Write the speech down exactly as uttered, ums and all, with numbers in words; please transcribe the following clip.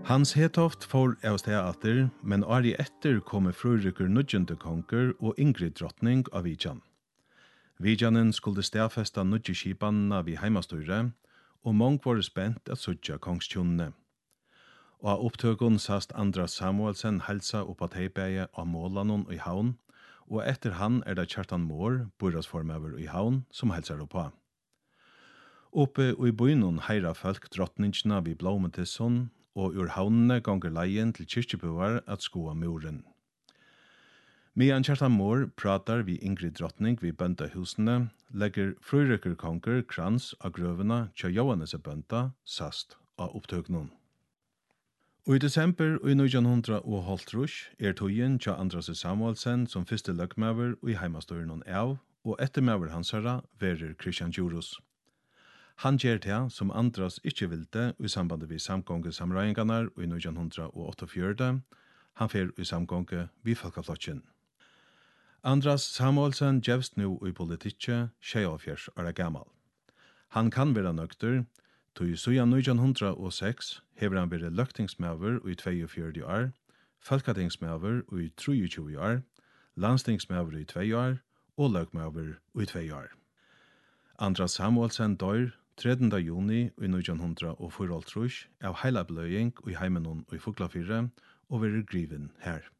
Hans Hetoft får av steater, men året etter kommer Frøyrykker nødgjende konger og Ingrid drottning av Vidjan. Vidjanen skulle stedfesta nødje skipanna vid heimastyre, og mång var spent at sødja kongstjonne. Og av opptøkken sast Andras Samuelsen helsa oppa teipeie av Målanon i havn, og etter han er det Kjartan Mår, borasformøver i havn, som helsar oppa. Oppe i bøynon heira folk drottningene vid Blåmetisson, og ur havnene ganger leien til kyrkjebøvar at skoa muren. Mian Kjartan Mår pratar vi Ingrid drottning vid bøndahusene, legger Frøyrykker konger krans av grøvene tja Johannes bønda sast av opptøknon. Og i desember i nitjan hundrað og hálvtrýss er tøyen tja Andras Samuelsen som fyrste løgmaver i heimastøyren av, og ettermaver hansara verer Christian Djurus. Han gjer det som Andras ikkje vilde i samband med samgånge samrøyngarnar i nitjan hundrað og åttaogfjøruti, han fer i samgånge vid Folkaflotjen. Andras Samuelsen gjevst nu i politikje tjueåtte år gammal. Han kan vera nøgter, tog sujan nitjan hundrað og seks hever han vært løgtingsmaver i tjueogfjøruti år, folketingsmaver i tjuetre år, landstingsmaver i två år og løgmaver i två år. Andras Samuelsen dør trettende juni i nitjan hundrað og fýraoghálvtrýss av heilabløying i heimenon i Fuglafyrre og verir griven her.